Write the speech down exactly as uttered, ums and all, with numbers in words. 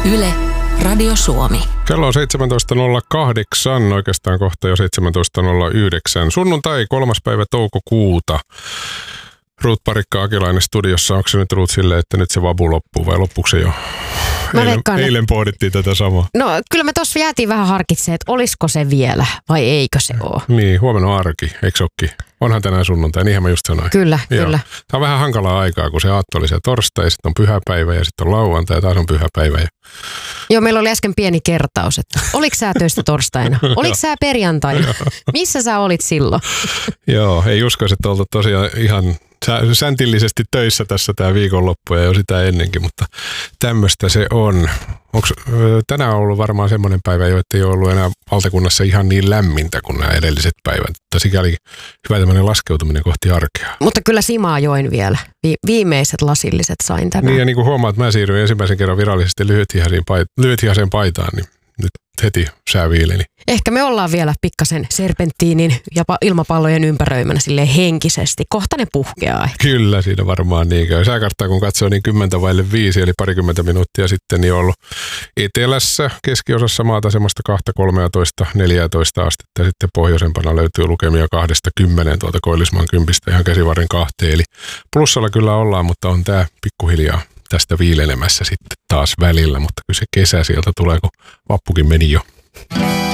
Yle, Radio Suomi. Kello on seitsemäntoista nolla kahdeksan, oikeastaan kohta jo seitsemäntoista nolla yhdeksän. Sunnuntai, kolmas päivä toukokuuta. Ruut Parikka Akilainen studiossa. Onko se nyt Ruut silleen, että nyt se vabu loppuu vai loppuuko se jo? Eilen, veikkaan, eilen pohdittiin tätä samaa. No kyllä me tuossa jäätiin vähän harkitsemaan, että olisiko se vielä vai eikö se ole. Niin, huomenna on arki, eikö olekin? Onhan tänään sunnuntai, niinhän mä just sanoin. Kyllä, Joo. kyllä. Tämä on vähän hankalaa aikaa, kun se aatto oli se torstai, sitten on pyhäpäivä ja sitten on lauantai ja taas on pyhäpäivä. Ja... Joo, meillä oli äsken pieni kertaus, että oliko sä töistä torstaina? Oliko sä perjantaina? Missä sä olit silloin? Joo, ei uskoisi, että oltu tosiaan ihan säntillisesti töissä tässä tämä viikonloppu ja jo sitä ennenkin, mutta tämmöistä se on. Onko tänään on ollut varmaan semmoinen päivä jo, että ei ole ollut enää valtakunnassa ihan niin lämmintä kuin nämä edelliset päivät. Mutta sikäli hyvä tämmöinen laskeutuminen kohti arkea. Mutta kyllä simaa join vielä. Vi- viimeiset lasilliset sain tänään. Niin ja niin kuin huomaat, mä siirryin ensimmäisen kerran virallisesti lyhythihaiseen paitaan, niin nyt heti sää viileni. Ehkä me ollaan vielä pikkasen serpenttiinin ja ilmapallojen ympäröimänä silleen henkisesti. Kohta ne puhkeaa. Kyllä, siinä varmaan niin käy. Sääkarttaa kun katsoo, niin kymmentä vaille viisi, eli parikymmentä minuuttia sitten niin ollut etelässä, keskiosassa maata semmoista kahta, kolmeatoista, neljätoista astetta. Ja sitten pohjoisempana löytyy lukemia kahdesta kymmeneen tuolta Koillismaan kympistä ihan käsivarren kahteen. Eli plussalla kyllä ollaan, mutta on tää pikkuhiljaa tästä viilenemässä sitten taas välillä. Mutta kyllä se kesä sieltä tulee, kun vappukin meni jo.